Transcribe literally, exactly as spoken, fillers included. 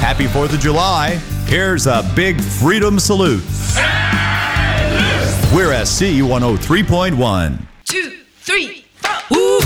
Happy fourth of July. Here's a big freedom salute. We're S C one oh three point one. Two, three, four. Ooh.